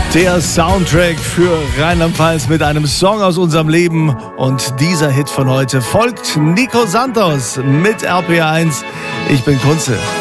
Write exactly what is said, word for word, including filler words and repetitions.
Der Soundtrack für Rheinland-Pfalz mit einem Song aus unserem Leben. Und dieser Hit von heute folgt Nico Santos mit R P R eins. Ich bin Kunze.